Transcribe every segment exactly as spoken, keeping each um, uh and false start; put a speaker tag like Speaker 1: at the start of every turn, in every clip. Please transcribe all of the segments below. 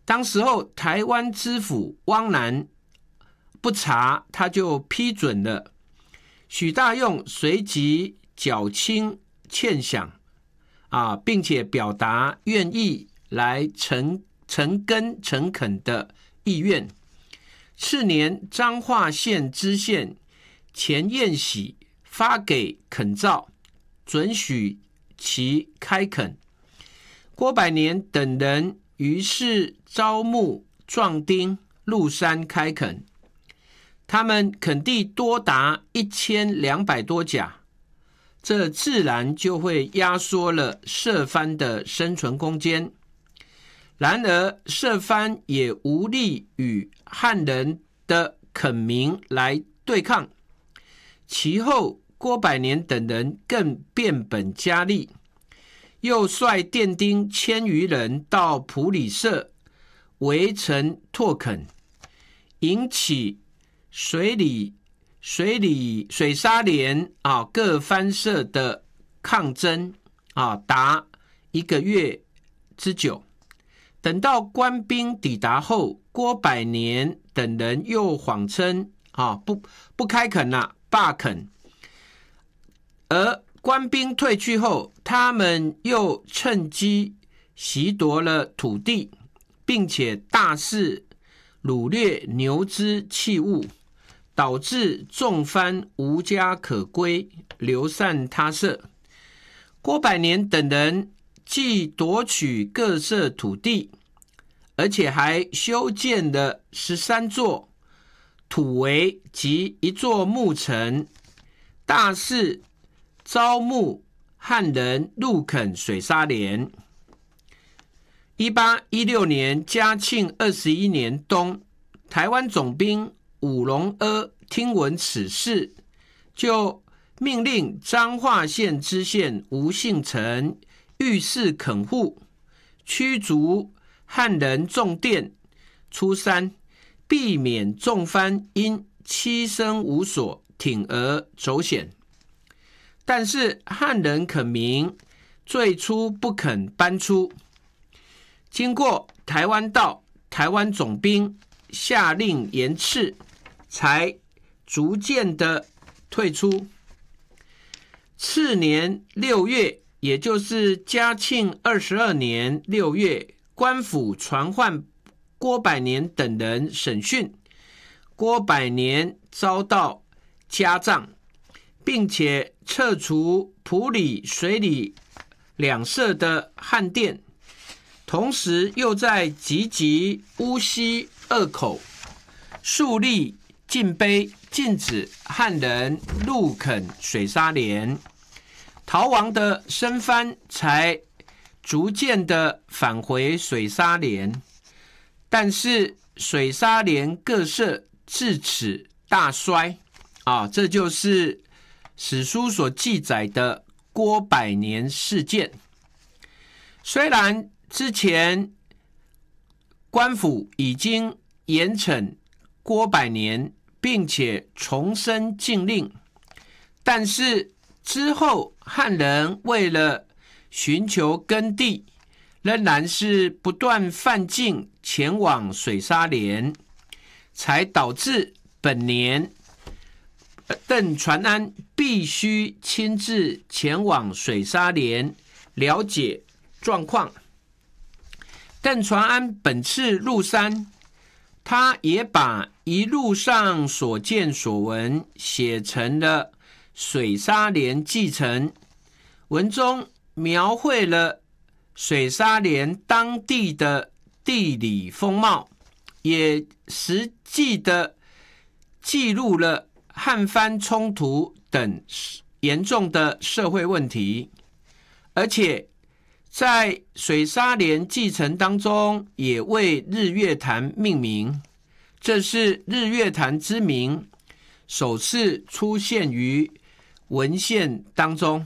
Speaker 1: 当时候台湾知府汪南不查，他就批准了。许大用随即缴清欠饷啊，并且表达愿意来诚诚恳诚恳的意愿。次年，彰化县知县钱彦喜发给垦造，准许其开垦。郭百年等人于是招募壮丁入山开垦，他们垦地多达一千两百多甲，这自然就会压缩了社番的生存空间。然而，社番也无力与汉人的垦民来对抗。其后，郭百年等人更变本加厉，又率店丁千余人到埔里社围城拓垦，引起水里、水里、水沙连啊各番社的抗争啊，达一个月之久。等到官兵抵达后，郭百年等人又谎称啊不不开垦了、啊，罢垦。而官兵退去后，他们又趁机袭夺了土地，并且大肆掳掠牛只器物，导致众番无家可归，流散他社。郭百年等人既夺取各社土地，而且还修建了十三座土围及一座木城，大肆招募汉人入垦水沙连。一八一六年嘉庆二十一年冬，台湾总兵武隆阿听闻此事，就命令彰化县知县吴信成御示垦户，驱逐汉人种店出山，避免众番因栖身无所铤而走险。但是汉人垦民最初不肯搬出，经过台湾道，台湾总兵下令严斥，才逐渐的退出。次年六月，也就是嘉庆二十二年六月，官府传唤郭百年等人审讯，郭百年遭到家杖，并且撤除埔里、水里两社的汉店，同时又在集集、乌溪二口树立禁碑，禁止汉人入垦水沙连。逃亡的生番才逐渐的返回水沙连，但是水沙连各社自此大衰啊，这就是史书所记载的郭百年事件。虽然之前官府已经严惩郭百年，并且重申禁令，但是之后汉人为了寻求耕地，仍然是不断犯境前往水沙连，才导致本年邓传安必须亲自前往水沙连了解状况。邓传安本次入山，他也把一路上所见所闻写成了水沙连记程，文中描绘了水沙连当地的地理风貌，也实际的记录了汉番冲突等严重的社会问题，而且在水沙连记程当中也为日月潭命名，这是日月潭之名首次出现于文献当中。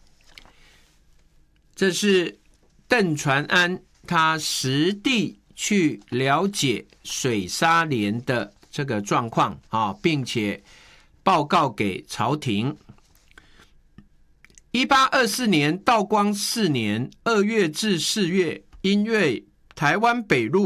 Speaker 1: 这是邓传安他实地去了解水沙连的这个状况啊，并且报告给朝廷。一八二四年道光四年二月至四月，因为台湾北路